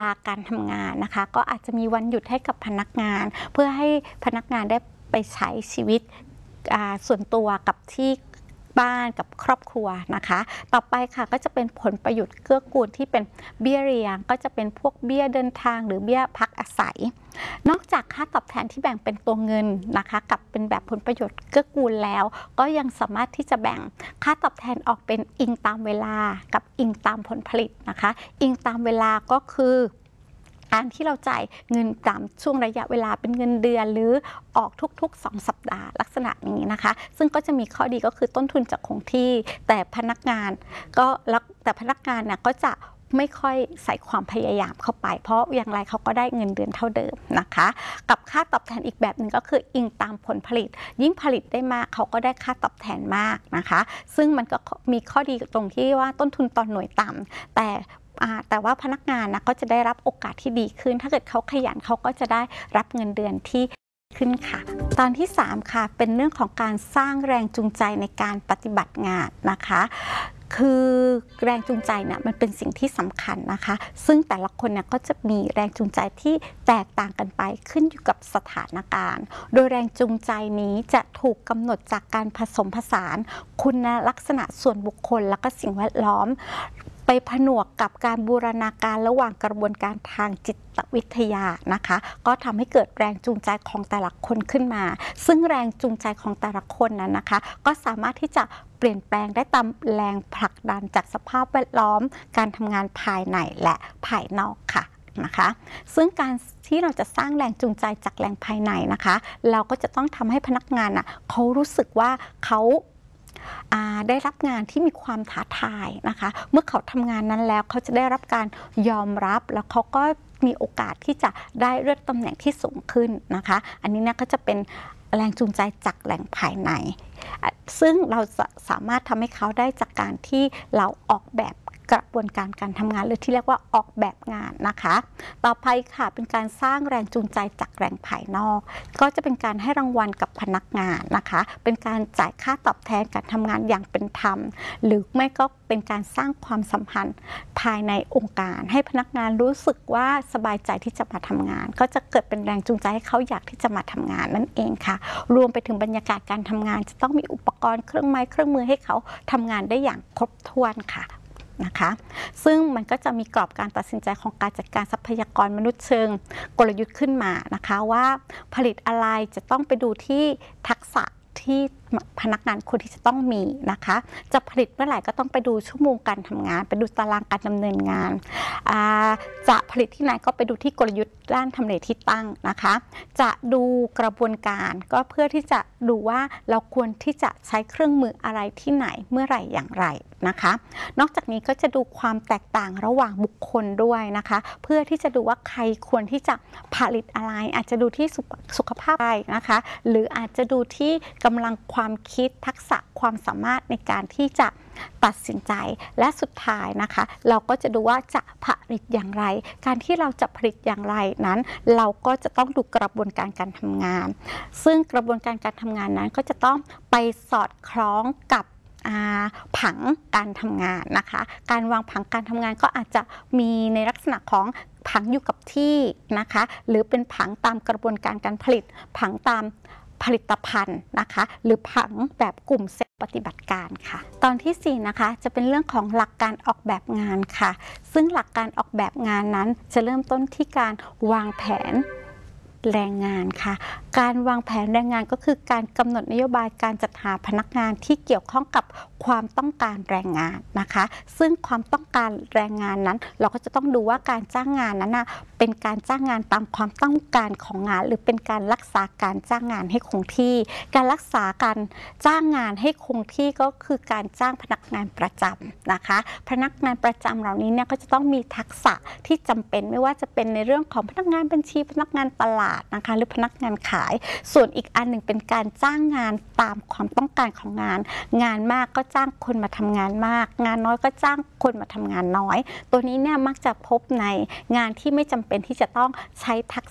การทำงานนะคะก็อาจจะมีวันหยุดให้กับพนักงานเพื่อให้พนักงานได้ไปใช้ชีวิตส่วนตัวกับที่บ้านกับครอบครัวนะคะต่อไปค่ะก็จะเป็นผลประโยชน์เกื้อกูลที่เป็นเบี้ยเลี้ยงก็จะเป็นพวกเบี้ยเดินทางหรือเบี้ยพักอาศัยนอกจากค่าตอบแทนที่แบ่งเป็นตัวเงินนะคะกับเป็นแบบผลประโยชน์เกื้อกูลแล้วก็ยังสามารถที่จะแบ่งค่าตอบแทนออกเป็นอิงตามเวลากับอิงตามผลผลิตนะคะอิงตามเวลาก็คือการที่เราจ่ายเงินตามช่วงระยะเวลาเป็นเงินเดือนหรือออกทุกๆ2 สัปดาห์ลักษณะนี้นะคะซึ่งก็จะมีข้อดีก็คือต้นทุนจะคงที่แต่พนักงานเนี่ยก็จะไม่ค่อยใส่ความพยายามเข้าไปเพราะอย่างไรเขาก็ได้เงินเดือนเท่าเดิมนะคะกับค่าตอบแทนอีกแบบหนึ่งก็คืออิงตามผลผลิตยิ่งผลิตได้มากเขาก็ได้ค่าตอบแทนมากนะคะซึ่งมันก็มีข้อดีตรงที่ว่าต้นทุนต่อหน่วยต่ำแต่ว่าพนักงานนะก็จะได้รับโอกาสที่ดีขึ้นถ้าเกิดเขาขยันเขาก็จะได้รับเงินเดือนที่ขึ้นค่ะตอนที่3ค่ะเป็นเรื่องของการสร้างแรงจูงใจในการปฏิบัติงานนะคะคือแรงจูงใจเนี่ยมันเป็นสิ่งที่สำคัญนะคะซึ่งแต่ละคนเนี่ยก็จะมีแรงจูงใจที่แตกต่างกันไปขึ้นอยู่กับสถานการณ์โดยแรงจูงใจนี้จะถูกกำหนดจากการผสมผสานคุณลักษณะส่วนบุคคลและก็สิ่งแวดล้อมไปผนวกกับการบูรณาการระหว่างกระบวนการทางจิตวิทยานะคะก็ทำให้เกิดแรงจูงใจของแต่ละคนขึ้นมาซึ่งแรงจูงใจของแต่ละคนนั้นนะคะก็สามารถที่จะเปลี่ยนแปลงได้ตามแรงผลักดันจากสภาพแวดล้อมการทำงานภายในและภายนอกค่ะนะคะซึ่งการที่เราจะสร้างแรงจูงใจจากแรงภายในนะคะเราก็จะต้องทำให้พนักงานเขารู้สึกว่าเขาได้รับงานที่มีความท้าทายนะคะเมื่อเขาทำงานนั้นแล้วเขาจะได้รับการยอมรับแล้วเขาก็มีโอกาสที่จะได้เลื่อนตำแหน่งที่สูงขึ้นนะคะอันนี้ก็จะเป็นแรงจูงใจจากแหล่งภายในซึ่งเราสามารถทำให้เขาได้จากการที่เราออกแบบกระบวนการการทำงานหรือที่เรียกว่าออกแบบงานนะคะต่อไปค่ะเป็นการสร้างแรงจูงใจจากแรงภายนอกก็จะเป็นการให้รางวัลกับพนักงานนะคะเป็นการจ่ายค่าตอบแทนการทำงานอย่างเป็นธรรมหรือไม่ก็เป็นการสร้างความสัมพันธ์ภายในองค์การให้พนักงานรู้สึกว่าสบายใจที่จะมาทำงานก็จะเกิดเป็นแรงจูงใจให้เขาอยากที่จะมาทำงานนั่นเองค่ะรวมไปถึงบรรยากาศการทำงานจะต้องมีอุปกรณ์เครื่องไม้เครื่องมือให้เขาทำงานได้อย่างครบถ้วนค่ะนะคะซึ่งมันก็จะมีกรอบการตัดสินใจของการจัดการทรัพยากรมนุษย์เชิงกลยุทธ์ขึ้นมานะคะว่าผลิตอะไรจะต้องไปดูที่ทักษะที่พนักงานควรที่จะต้องมีนะคะจะผลิตเมื่อไหร่ก็ต้องไปดูชั่วโมงการทำงานไปดูตารางการดำเนินงานจะผลิตที่ไหนก็ไปดูที่กลยุทธ์ด้านทำเลที่ตั้งนะคะจะดูกระบวนการก็เพื่อที่จะดูว่าเราควรที่จะใช้เครื่องมืออะไรที่ไหนเมื่อไหร่อย่างไรนะคะนอกจากนี้ก็จะดูความแตกต่างระหว่างบุคคลด้วยนะคะเพื่อที่จะดูว่าใครควรที่จะผลิตอะไรอาจจะดูที่สุขภาพนะคะหรืออาจจะดูที่กำลังความคิดทักษะความสามารถในการที่จะตัดสินใจและสุดท้ายนะคะเราก็จะดูว่าจะผลิตอย่างไรการที่เราจะผลิตอย่างไรนั้นเราก็จะต้องดูกระบวนการการทำงานซึ่งกระบวนการการทำงานนั้นก็จะต้องไปสอดคล้องกับผังการทำงานนะคะการวางผังการทำงานก็อาจจะมีในลักษณะของผังอยู่กับที่นะคะหรือเป็นผังตามกระบวนการการผลิตผังตามผลิตภัณฑ์นะคะหรือผังแบบกลุ่มเซตปฏิบัติการค่ะตอนที่4นะคะจะเป็นเรื่องของหลักการออกแบบงานค่ะซึ่งหลักการออกแบบงานนั้นจะเริ่มต้นที่การวางแผนแรงงานค่ะการวางแผนแรงงานก็คือการกำหนดนโยบายการจัดหาพนักงานที่เกี่ยวข้องกับความต้องการแรงงานนะคะซึ่งความต้องการแรงงานนั้นเราก็จะต้องดูว่าการจ้างงานนั้นเป็นการจ้างงานตามความต้องการของงานหรือเป็นการรักษาการจ้างงานให้คงที่การรักษาการจ้างงานให้คงที่ก็คือการจ้างพนักงานประจำนะคะพนักงานประจำเหล่านี้เนี่ยก็จะต้องมีทักษะที่จำเป็นไม่ว่าจะเป็นในเรื่องของพนักงานบัญชีพนักงานตลาดนะคะหรือพนักงานขายส่วนอีกอันหนึ่งเป็นการจ้างงานตามความต้องการของงานงานมากก็จ้างคนมาทำงานมากงานน้อยก็จ้างคนมาทำงานน้อยตัวนี้เนี่ยมักจะพบในงานที่ไม่จำเป็นที่จะต้องใช้ทักษะ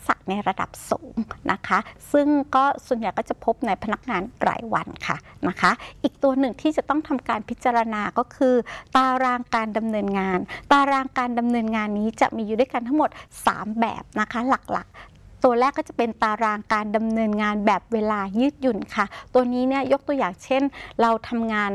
ษะในระดับสูงนะคะซึ่งก็ส่วนใหญ่ก็จะพบในพนักงานรายวันค่ะนะคะอีกตัวหนึ่งที่จะต้องทำการพิจารณาก็คือตารางการดำเนินงานตารางการดำเนินงานนี้จะมีอยู่ด้วยกันทั้งหมด3แบบนะคะหลักๆตัวแรกก็จะเป็นตารางการดำเนินงานแบบเวลายืดหยุ่นค่ะตัวนี้เนี่ยยกตัวอย่างเช่นเราทำงาน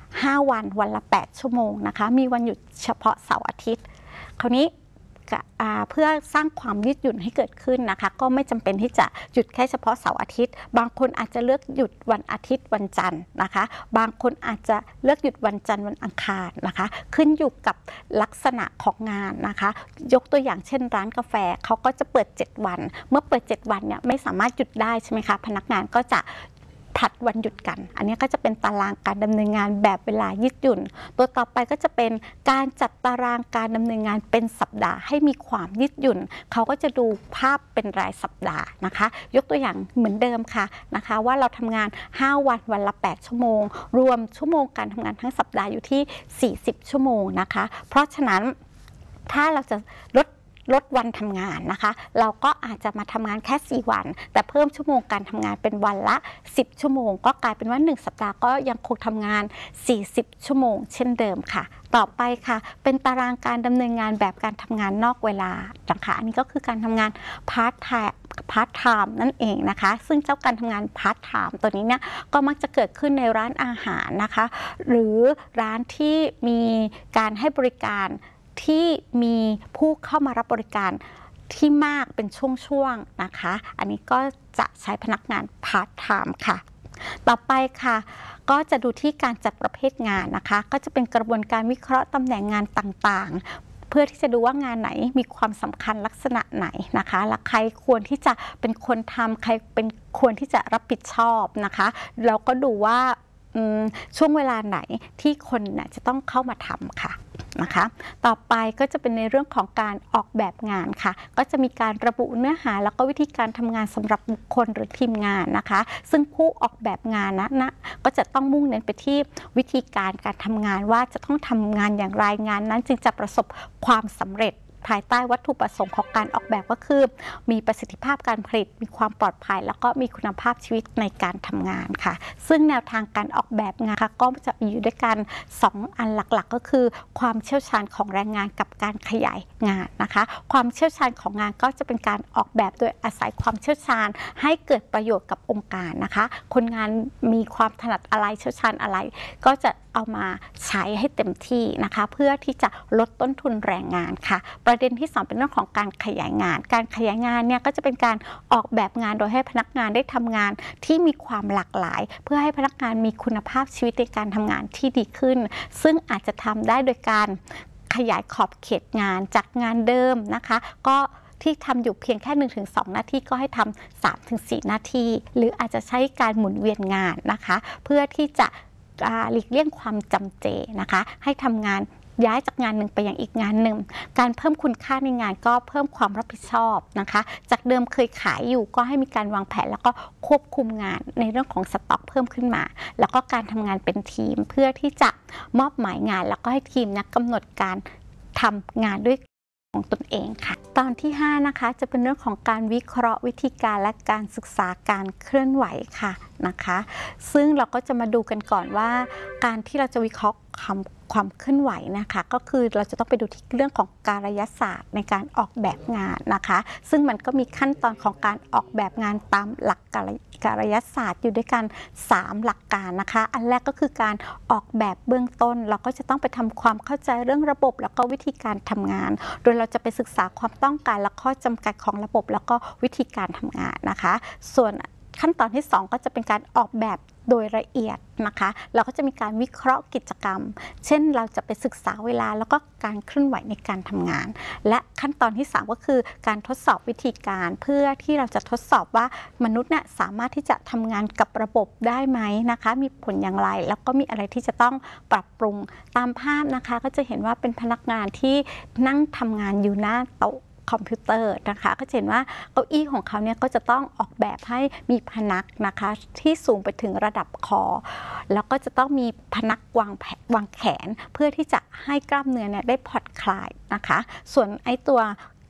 5 วันวันละ8 ชั่วโมงนะคะมีวันหยุดเฉพาะเสาร์อาทิตย์คราวนี้เพื่อสร้างความยืดหยุ่นให้เกิดขึ้นนะคะก็ไม่จำเป็นที่จะหยุดแค่เฉพาะเสาร์อาทิตย์บางคนอาจจะเลือกหยุดวันอาทิตย์วันจันทร์นะคะบางคนอาจจะเลือกหยุดวันจันทร์วันอังคารนะคะขึ้นอยู่กับลักษณะของงานนะคะยกตัวอย่างเช่นร้านกาแฟเขาก็จะเปิด7 วันเมื่อเปิด7 วันเนี่ยไม่สามารถหยุดได้ใช่ไหมคะพนักงานก็จะผัดวันหยุดกันอันนี้ก็จะเป็นตารางการดำเนินงานแบบเวลายืดหยุ่นตัวต่อไปก็จะเป็นการจัดตารางการดำเนินงานเป็นสัปดาห์ให้มีความยืดหยุ่นเขาก็จะดูภาพเป็นรายสัปดาห์นะคะยกตัวอย่างเหมือนเดิมค่ะนะคะว่าเราทำงาน5 วันวันละ8 ชั่วโมงรวมชั่วโมงการทำงานทั้งสัปดาห์อยู่ที่40 ชั่วโมงนะคะเพราะฉะนั้นถ้าเราจะลดวันทำงานนะคะเราก็อาจจะมาทำงานแค่4 วันแต่เพิ่มชั่วโมงการทำงานเป็นวันละ10 ชั่วโมงก็กลายเป็นว่า1 สัปดาห์ก็ยังคงทำงาน40 ชั่วโมงเช่นเดิมค่ะต่อไปค่ะเป็นตารางการดำเนินงานแบบการทำงานนอกเวลานะคะอันนี้ก็คือการทำงานพาร์ทไทม์นั่นเองนะคะซึ่งเจ้าการทำงานพาร์ทไทม์ตัวนี้เนี่ยก็มักจะเกิดขึ้นในร้านอาหารนะคะหรือร้านที่มีการให้บริการที่มีผู้เข้ามารับบริการที่มากเป็นช่วงๆนะคะอันนี้ก็จะใช้พนักงานพาร์ทไทม์ค่ะต่อไปค่ะก็จะดูที่การจัดประเภทงานนะคะก็จะเป็นกระบวนการวิเคราะห์ตำแหน่งงานต่างๆเพื่อที่จะดูว่างานไหนมีความสำคัญลักษณะไหนนะคะและใครควรที่จะเป็นคนทำใครเป็นควรที่จะรับผิดชอบนะคะเราก็ดูว่าช่วงเวลาไหนที่คนจะต้องเข้ามาทำค่ะนะคะต่อไปก็จะเป็นในเรื่องของการออกแบบงานค่ะก็จะมีการระบุเนื้อหาแล้วก็วิธีการทำงานสำหรับบุคคลหรือทีมงานนะคะซึ่งผู้ออกแบบงานก็จะต้องมุ่งเน้นไปที่วิธีการทำงานว่าจะต้องทำงานอย่างไรงานนั้นจึงจะประสบความสำเร็จภายใต้วัตถุประสงค์ของการออกแบบก็คือมีประสิทธิภาพการผลิตมีความปลอดภัยแล้วก็มีคุณภาพชีวิตในการทำงานค่ะซึ่งแนวทางการออกแบบงานค่ะก็จะมีอยู่ด้วยกัน2 อันหลักๆก็คือความเชี่ยวชาญของแรงงานกับการขยายงานนะคะความเชี่ยวชาญของงานก็จะเป็นการออกแบบโดยอาศัยความเชี่ยวชาญให้เกิดประโยชน์กับองค์การนะคะคนงานมีความถนัดอะไรเชี่ยวชาญอะไรก็จะเอามาใช้ให้เต็มที่นะคะเพื่อที่จะลดต้นทุนแรงงานค่ะประเด็นที่2เป็นเรื่องของการขยายงานการขยายงานเนี่ยก็จะเป็นการออกแบบงานโดยให้พนักงานได้ทำงานที่มีความหลากหลายเพื่อให้พนักงานมีคุณภาพชีวิตในการทำงานที่ดีขึ้นซึ่งอาจจะทำได้โดยการขยายขอบเขตงานจากงานเดิมนะคะก็ที่ทำอยู่เพียงแค่ 1-2 นาทีก็ให้ทำ 3-4 นาทีหรืออาจจะใช้การหมุนเวียนงานนะคะเพื่อที่จะหลีกเลี่ยงความจำเจนะคะให้ทำงานย้ายจากงานหนึ่งไปยังอีกงานหนึ่งการเพิ่มคุณค่าในงานก็เพิ่มความรับผิดชอบนะคะจากเดิมเคยขายอยู่ก็ให้มีการวางแผนแล้วก็ควบคุมงานในเรื่องของสต็อกเพิ่มขึ้นมาแล้วก็การทำงานเป็นทีมเพื่อที่จะมอบหมายงานแล้วก็ให้ทีมกำหนดการทำงานด้วยของตนเองค่ะตอนที่5นะคะจะเป็นเรื่องของการวิเคราะห์วิธีการและการศึกษาการเคลื่อนไหวค่ะนะคะซึ่งเราก็จะมาดูกันก่อนว่าการที่เราจะวิเคราะห์ความเคลื่อนไหวนะคะก็คือเราจะต้องไปดูที่เรื่องของการยศาสตร์ในการออกแบบงานนะคะซึ่งมันก็มีขั้นตอนของการออกแบบงานตามหลักการยศาสตร์อยู่ด้วยกัน3 หลักการนะคะอันแรกก็คือการออกแบบเบื้องต้นเราก็จะต้องไปทำความเข้าใจเรื่องระบบแล้วก็วิธีการทำงานโดยเราจะไปศึกษาความต้องการและข้อจำกัดของระบบแล้วก็วิธีการทำงานนะคะส่วนขั้นตอนที่2ก็จะเป็นการออกแบบโดยละเอียดนะคะเราก็จะมีการวิเคราะห์กิจกรรมเช่นเราจะไปศึกษาเวลาแล้วก็การเคลื่อนไหวในการทำงานและขั้นตอนที่3ก็คือการทดสอบวิธีการเพื่อที่เราจะทดสอบว่ามนุษย์สามารถที่จะทำงานกับระบบได้ไหมนะคะมีผลอย่างไรแล้วก็มีอะไรที่จะต้องปรับปรุงตามภาพนะคะก็จะเห็นว่าเป็นพนักงานที่นั่งทำงานอยู่หน้าโต๊ะคอมพิวเตอร์นะคะก็จะเห็นว่าเก้าอี้ของเขาเนี่ยก็จะต้องออกแบบให้มีพนักนะคะที่สูงไปถึงระดับคอแล้วก็จะต้องมีพนักวางแขนเพื่อที่จะให้กล้ามเนื้อเนี่ยได้ผ่อนคลายนะคะส่วนไอ้ตัว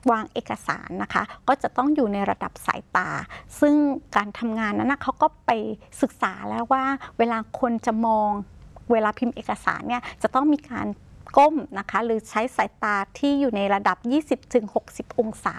วางเอกสารนะคะก็จะต้องอยู่ในระดับสายตาซึ่งการทำงานนั้นนะเขาก็ไปศึกษาแล้วว่าเวลาคนจะมองเวลาพิมพ์เอกสารเนี่ยจะต้องมีการก้มนะคะหรือใช้สายตาที่อยู่ในระดับ 20-60 องศา